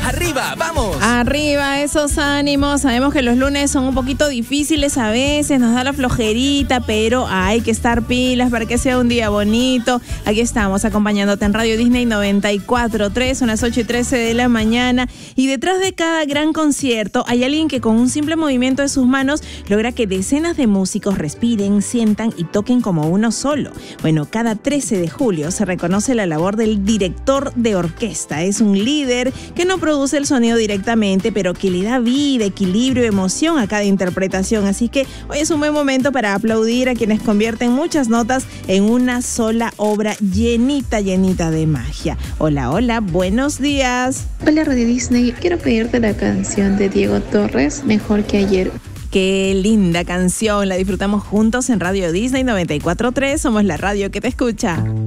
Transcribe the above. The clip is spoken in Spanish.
¡Arriba, vamos! Arriba, esos ánimos. Sabemos que los lunes son un poquito difíciles a veces, nos da la flojerita, pero hay que estar pilas para que sea un día bonito. Aquí estamos acompañándote en Radio Disney 94.3, son las 8:13 de la mañana. Y detrás de cada gran concierto hay alguien que con un simple movimiento de sus manos logra que decenas de músicos respiren, sientan y toquen como uno solo. Bueno, cada 13 de julio se reconoce la labor del director de orquesta. Es un líder que no produce el sonido directamente, pero que le da vida, equilibrio y emoción a cada interpretación. Así que hoy es un buen momento para aplaudir a quienes convierten muchas notas en una sola obra llenita de magia. Hola, hola, buenos días. Hola Radio Disney, quiero pedirte la canción de Diego Torres, Mejor que ayer. Qué linda canción, la disfrutamos juntos en Radio Disney 94.3, somos la radio que te escucha.